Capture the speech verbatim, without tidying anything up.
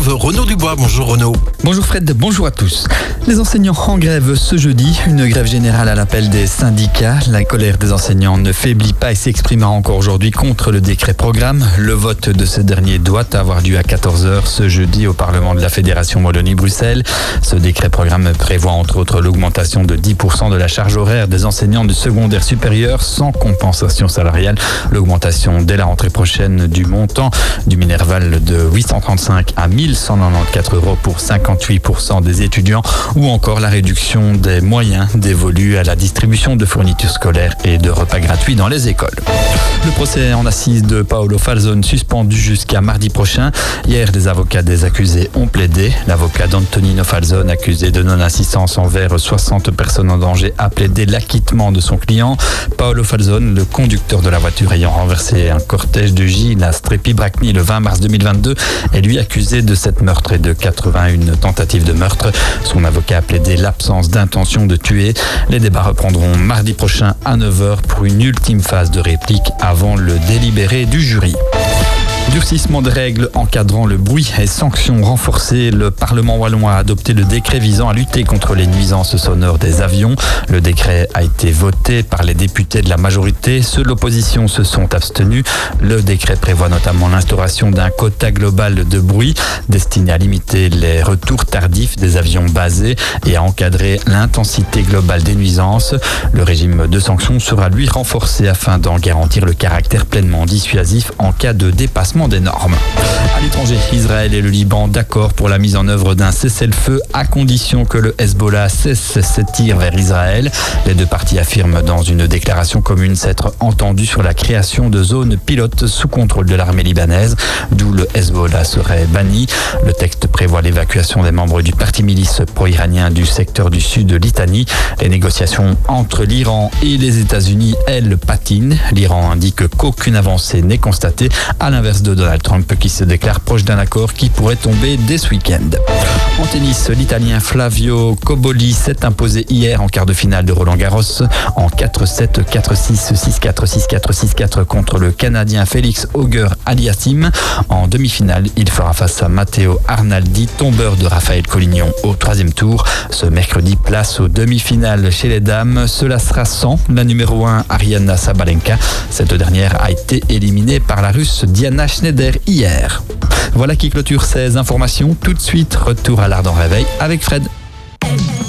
retrouve Renaud Dubois. Bonjour Renaud. Bonjour Fred, bonjour à tous. Les enseignants en grève ce jeudi, une grève générale à l'appel des syndicats. La colère des enseignants ne faiblit pas et s'exprimera encore aujourd'hui contre le décret programme. Le vote de ce dernier doit avoir lieu à quatorze heures ce jeudi au Parlement de la Fédération Wallonie-Bruxelles. Ce décret programme prévoit entre autres l'augmentation de dix pour cent de la charge horaire des enseignants du secondaire supérieur sans compensation salariale. L'augmentation dès la rentrée prochaine du montant du Minerval de huit cent trente-cinq à mille cent quatre-vingt-quatorze euros pour cinquante-huit pour cent des étudiants ou encore la réduction des moyens dévolus à la distribution de fournitures scolaires et de repas gratuits dans les écoles. Le procès en assises de Paolo Falzone suspendu jusqu'à mardi prochain. Hier, les avocats des accusés ont plaidé. L'avocat d'Antonino Falzone, accusé de non-assistance envers soixante personnes en danger, a plaidé l'acquittement de son client. Paolo Falzone, le conducteur de la voiture ayant renversé un cortège de Gilles à Strepi-Bracni le vingt mars deux mille vingt-deux, est lui accusé de sept meurtres et de quatre-vingt-un tentatives de meurtre. Son avocat a plaidé l'absence d'intention de tuer. Les débats reprendront mardi prochain à neuf heures pour une ultime phase de réplique avant le délibéré du jury. Durcissement des règles encadrant le bruit et sanctions renforcées. Le Parlement wallon a adopté le décret visant à lutter contre les nuisances sonores des avions. Le décret a été voté par les députés de la majorité. Ceux de l'opposition se sont abstenus. Le décret prévoit notamment l'instauration d'un quota global de bruit destiné à limiter les retours tardifs des avions basés et à encadrer l'intensité globale des nuisances. Le régime de sanctions sera lui renforcé afin d'en garantir le caractère pleinement dissuasif en cas de dépassement des normes. À l'étranger, Israël et le Liban d'accord pour la mise en œuvre d'un cessez-le-feu à condition que le Hezbollah cesse ses tirs vers Israël. Les deux parties affirment dans une déclaration commune s'être entendues sur la création de zones pilotes sous contrôle de l'armée libanaise, d'où le Hezbollah serait banni. Le texte prévoit l'évacuation des membres du parti milice pro-iranien du secteur du sud de Litanie. Les négociations entre l'Iran et les États-Unis, elles, patinent. L'Iran indique qu'aucune avancée n'est constatée, à l'inverse de Donald Trump qui se déclare proche d'un accord qui pourrait tomber dès ce week-end. En tennis, l'Italien Flavio Cobolli s'est imposé hier en quart de finale de Roland-Garros en quatre sept, quatre six, six quatre, six quatre, six quatre contre le Canadien Félix Auger-Aliassime. En demi-finale, il fera face à Matteo Arnaldi, tombeur de Raphaël Collignon au troisième tour. Ce mercredi, place aux demi-finales chez les dames. Cela sera sans la numéro un Ariana Sabalenka. Cette dernière a été éliminée par la Russe Diana Schneider hier. Voilà qui clôture ces informations. Tout de suite, retour à l'Ardent Réveil avec Fred.